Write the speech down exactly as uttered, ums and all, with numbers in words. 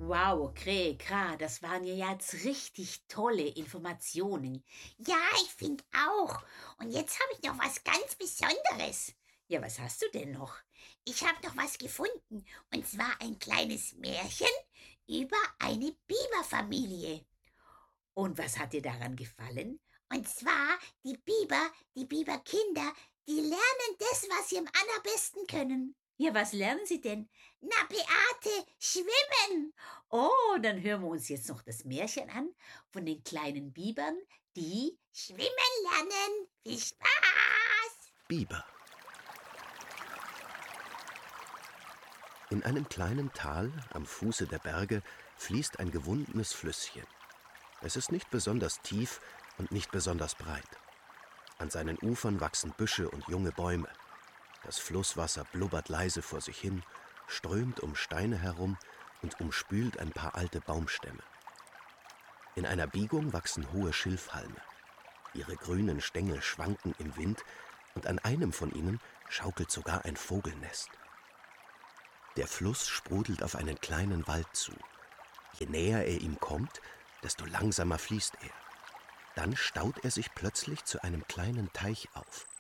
Wow, Krähe, Kra, das waren ja jetzt richtig tolle Informationen. Ja, ich finde auch. Und jetzt habe ich noch was ganz Besonderes. Ja, was hast du denn noch? Ich habe noch was gefunden. Und zwar ein kleines Märchen über eine Biberfamilie. Und was hat dir daran gefallen? Und zwar die Biber, die Biberkinder, die lernen das, was sie am allerbesten können. Ja, was lernen sie denn? Na, Beate, schwimmen! Oh, dann hören wir uns jetzt noch das Märchen an von den kleinen Bibern, die... Schwimmen lernen! Viel Spaß! Biber. In einem kleinen Tal am Fuße der Berge fließt ein gewundenes Flüsschen. Es ist nicht besonders tief und nicht besonders breit. An seinen Ufern wachsen Büsche und junge Bäume. Das Flusswasser blubbert leise vor sich hin, strömt um Steine herum und umspült ein paar alte Baumstämme. In einer Biegung wachsen hohe Schilfhalme. Ihre grünen Stängel schwanken im Wind und an einem von ihnen schaukelt sogar ein Vogelnest. Der Fluss sprudelt auf einen kleinen Wald zu. Je näher er ihm kommt, desto langsamer fließt er. Dann staut er sich plötzlich zu einem kleinen Teich auf.